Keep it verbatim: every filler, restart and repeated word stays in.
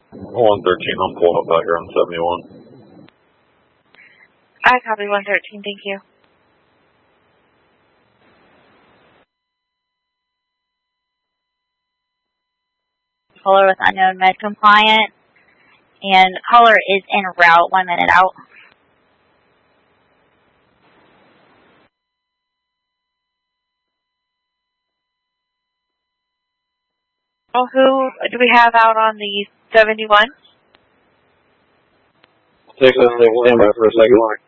one thirteen, I'm pulling up out here on seventy-one. I copy one thirteen, thank you. Caller with unknown med compliant, and caller is en route, one minute out. Well, who do we have out on the seventy-one? Six oh six, stand by for a second.